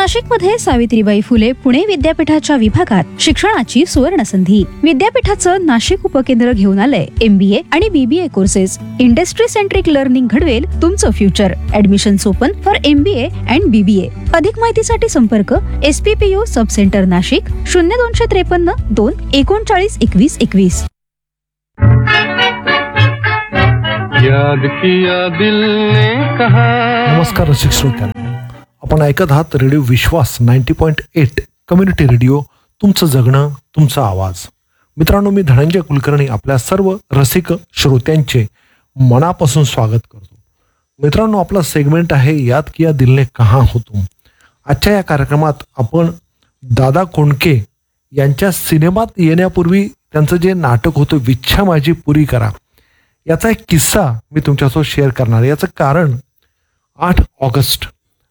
नाशिकमध्ये सावित्रीबाई फुले पुणे विद्यापीठाच्या विभागात शिक्षणाची सुवर्ण संधी. विद्यापीठाचं नाशिक उपकेंद्र घेऊन आलंय MBA आणि BBA courses. Industry centric learning घडवेल तुमचं future. Admissions open for MBA and BBA. अधिक माहितीसाठी संपर्क SPPU सब सेंटर नाशिक 0253 2 39 21 21. याद किया दिल ने कहा. नमस्कार रसिक श्रोत्यांनो, आपण ऐकत आहात रेडिओ विश्वास 90.8 कम्युनिटी रेडिओ, तुमचं जगणं तुमचा आवाज. मित्रांनो, मी धनंजय कुलकर्णी आपल्या सर्व रसिक श्रोत्यांचे मनापासून स्वागत करतो. मित्रांनो, आपला सेगमेंट आहे याद किया दिल ने कहा हो तुम. आजच्या या कार्यक्रमात आपण दादा कोंडके यांच्या सिनेमात येण्यापूर्वी त्यांचं जे नाटक होतं विच्छा माझी पुरी करा, याचा एक किस्सा मी तुमच्यासोबत शेअर करणार आहे. याचं कारण 8 ऑगस्ट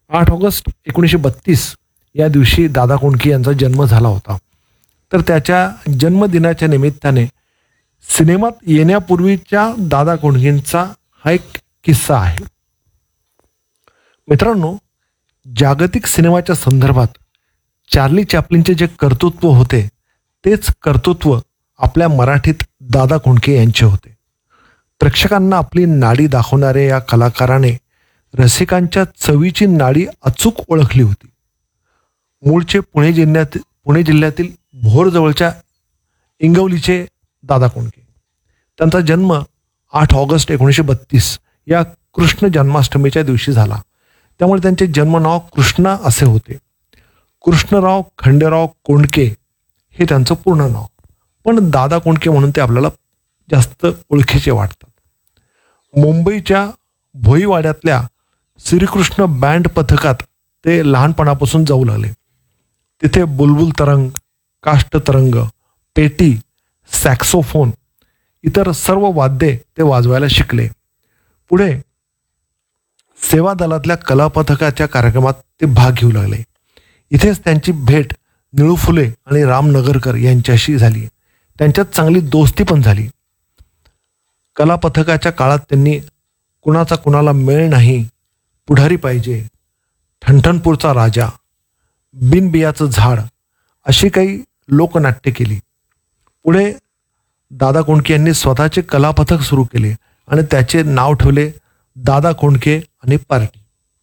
1932 या दिवशी दादा कोंडके यांचा जन्म झाला होता. तर त्याच्या जन्मदिनाच्या निमित्ताने सिनेमात येण्यापूर्वीच्या दादा कोंडकेंचा हा एक किस्सा आहे. मित्रांनो, जागतिक सिनेमाच्या संदर्भात चार्ली चॅप्लिनचे जे कर्तृत्व होते तेच कर्तृत्व आपल्या मराठीत दादा कोंडके यांचे होते. प्रेक्षकांना आपली नाडी दाखवणाऱ्या या कलाकाराने रसिकांच्या चवीची नाडी अचूक ओळखली होती. मूळचे पुणे जिल्ह्यातील भोर जवळच्या इंगवलीचे दादा कोंडके. त्यांचा जन्म 8 ऑगस्ट 1932 या कृष्ण जन्माष्टमीच्या दिवशी झाला. त्यामुळे त्यांचे जन्मनाव कृष्णा असे होते. कृष्णराव खंडेराव कोंडके हे त्यांचं पूर्ण नाव, पण दादा कोंडके म्हणून ते आपल्याला जास्त ओळखीचे वाटतात. मुंबईच्या भोईवाड्यातल्या श्रीकृष्ण बँड पथकात ते लहानपणापासून जाऊ लागले. तिथे बुलबुल तरंग, काष्ट तरंग, पेटी, सॅक्सोफोन इतर सर्व वाद्ये ते वाजवायला शिकले. पुढे सेवा दलातल्या कलापथकाच्या कार्यक्रमात ते भाग घेऊ लागले. इथेच त्यांची भेट निळू फुले आणि राम नगरकर यांच्याशी झाली. त्यांच्यात चांगली दोस्ती पण झाली. कलापथकाच्या काळात त्यांनी कुणाचा कुणाला मेळ नाही, पुढारी पाहिजे, ठणठणपूरचा राजा, बिनबियाचं झाड अशी काही लोकनाट्य केली. पुढे दादा कोंडके यांनी स्वतःचे कलापथक सुरू केले आणि त्याचे नाव ठेवले दादा कोंडके आणि पार्टी.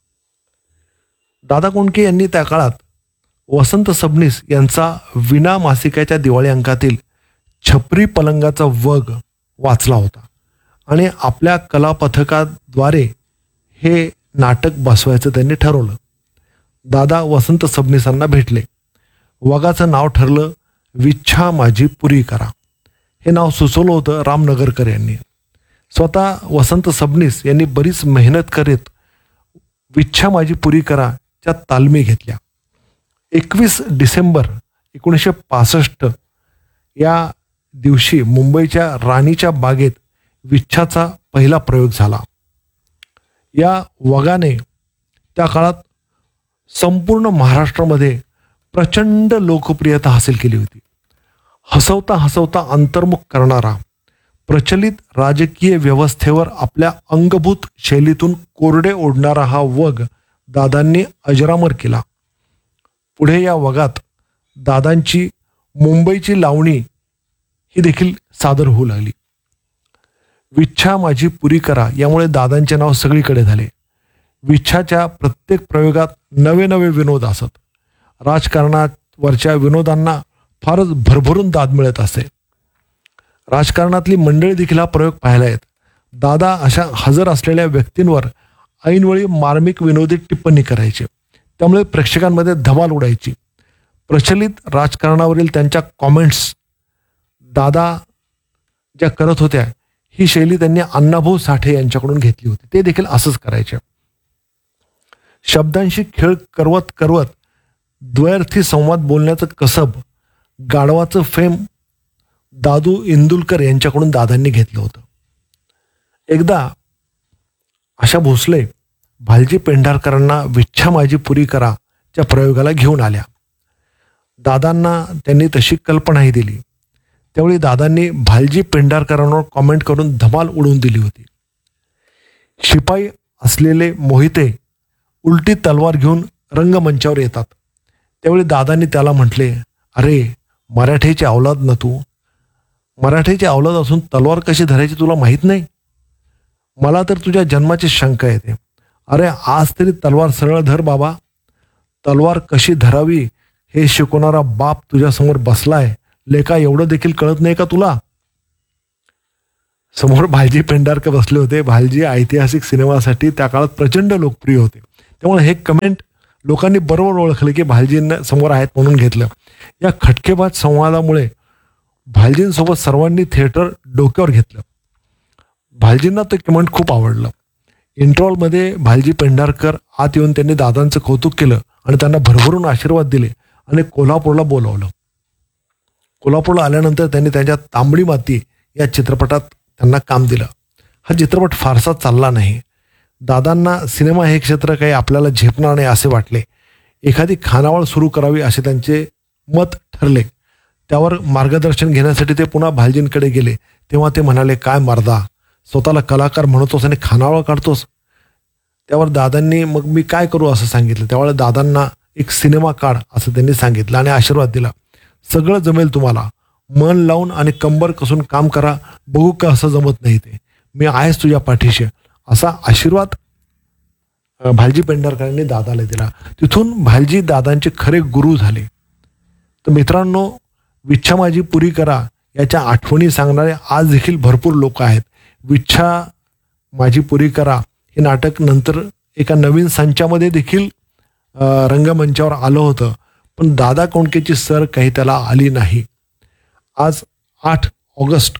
दादा कोंडके यांनी त्या काळात वसंत सबनीस यांचा विना मासिकाच्या दिवाळी अंकातील छपरी पलंगाचा वग वाचला होता आणि आपल्या कलापथकाद्वारे हे नाटक बसवायचं त्यांनी ठरवलं. दादा वसंत सबनीसांना भेटले. वगाचं नाव ठरलं विच्छा माझी पुरी करा. हे नाव सुचवलं होतं राम नगरकर यांनी. स्वतः वसंत सबनीस यांनी बरीच मेहनत करीत विच्छा माझी पुरी कराच्या तालमी घेतल्या. 21 डिसेंबर 1965 या दिवशी मुंबईच्या राणीच्या बागेत विच्छाचा पहिला प्रयोग झाला. या वगाने त्या काळात संपूर्ण महाराष्ट्रामध्ये प्रचंड लोकप्रियता हासिल केली होती. हसवता हसवता अंतर्मुख करणारा, प्रचलित राजकीय व्यवस्थेवर आपल्या अंगभूत शैलीतून कोरडे ओढणारा हा वग दादांनी अजरामर केला. पुढे या वगात दादांची मुंबईची लावणी ही देखील सादर होऊ लागली. विच्छा माझी पुरी करा यामुळे दादांचे नाव सगळीकडे झाले. विच्छाच्या प्रत्येक प्रयोगात नवे नवे विनोद असत. राजकारणावरच्या विनोदांना फारच भरभरून दाद मिळत असे. राजकारणातली मंडळी देखील हा प्रयोग पाहायला येत. दादा अशा हजर असलेल्या व्यक्तींवर ऐनवेळी मार्मिक विनोदी टिप्पणी करायचे. त्यामुळे प्रेक्षकांमध्ये धमाल उडायची. प्रचलित राजकारणावरील त्यांच्या कॉमेंट्स दादा ज्या करत होत्या ही शैली त्यांनी अण्णाभाऊ साठे यांच्याकडून घेतली होती. ते देखील असंच करायचे. शब्दांशी खेळ करवत करवत द्वयर्थी संवाद बोलण्याचं कसब, गाढवाचं फेम दादू इंदुलकर यांच्याकडून दादांनी घेतलं होतं. एकदा आशा भोसले भालजी पेंढारकरांना विच्छा माझी पुरी कराच्या प्रयोगाला घेऊन आल्या. दादांना त्यांनी तशी कल्पनाही दिली. त्यावेळी दादांनी भालजी पेंढारकरांवर कॉमेंट करून धमाल उडवून दिली होती. शिपाई असलेले मोहिते उलटी तलवार घेऊन रंगमंचावर येतात त्यावेळी दादांनी त्याला म्हटले, अरे मराठीची अवलाद ना तू, मराठीची अवलाद असून तलवार कशी धरायची तुला माहीत नाही? मला तर तुझ्या जन्माची शंका येते. अरे आज तरी तलवार सरळ धर बाबा. तलवार कशी धरावी हे शिकवणारा बाप तुझ्यासमोर बसलाय. लेका एवढं देखील कळत नाही का तुला? समोर भालजी पेंढारकर बसले होते. भालजी ऐतिहासिक सिनेमासाठी त्या काळात प्रचंड लोकप्रिय होते. त्यामुळे हे कमेंट लोकांनी बरोबर ओळखले की भालजींना समोर आहेत म्हणून घेतलं. या खटकेबाज संवादामुळे भालजींसोबत सर्वांनी थिएटर डोक्यावर घेतलं. भालजींना ते कमेंट खूप आवडलं. इंटरव्हलमध्ये भालजी पेंढारकर आत येऊन त्यांनी दादांचं कौतुक केलं आणि त्यांना भरभरून आशीर्वाद दिले आणि कोल्हापूरला बोलावलं. कोल्हापूरला आल्यानंतर त्यांनी त्यांच्या तांबडी माती या चित्रपटात त्यांना काम दिलं. हा चित्रपट फारसा चालला नाही. दादांना सिनेमा हे क्षेत्र काही आपल्याला झेपणार नाही असे वाटले. एखादी खानावळ सुरू करावी असे त्यांचे मत ठरले. त्यावर मार्गदर्शन घेण्यासाठी ते पुन्हा भालजींकडे गेले. तेव्हा ते म्हणाले, काय मर्दा, स्वतःला कलाकार म्हणतोस आणि खानावळ काढतोस? त्यावर दादांनी मग मी काय करू असं सांगितलं. त्यावेळेला दादांना एक सिनेमा काढ असं त्यांनी सांगितलं आणि आशीर्वाद दिला. सगळं जमेल तुम्हाला, मन लावून आणि कंबर कसून काम करा, बघू का असं जमत नाही ते, मी आहेच तुझ्या पाठीशी, असा आशीर्वाद भालजी पेंढारकरांनी दादाला दिला. तिथून भालजी दादांचे खरे गुरु झाले. तर मित्रांनो, विच्छा माझी पुरी करा याच्या आठवणी सांगणारे आज देखील भरपूर लोक आहेत. विच्छा माझी पुरी करा हे नाटक नंतर एका नवीन संचामध्ये देखील रंगमंचावर आलं होतं, पण दादा कोंडकेची सर काही त्याला आली नाही. आज 8 ऑगस्ट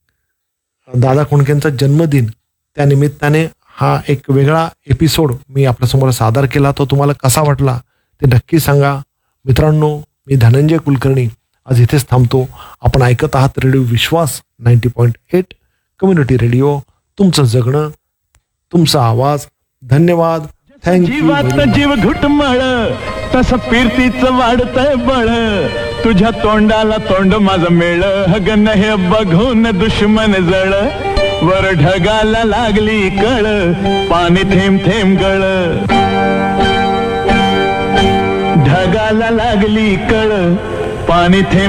दादा कोंडकेंचा जन्मदिन, त्यानिमित्ताने हा एक वेगळा एपिसोड मी आपल्यासमोर सादर केला. तो तुम्हाला कसा वाटला ते नक्की सांगा. मित्रांनो, मी धनंजय कुलकर्णी आज इथेच थांबतो. आपण ऐकत आहात रेडिओ विश्वास 90.8 कम्युनिटी रेडिओ, तुमचं जगणं तुमचा आवाज. धन्यवाद. जीवात जीव घुटमळ तसं फिरतीच वाढतंय बळ, तुझ्या तोंडाला तोंड माझं मेळ, हगन हे बघून दुश्मन जळ, वर ढगाला लागली कळ, पाणी थेंब थेंब गळ, ढगाला लागली कळ, पाणी थेंब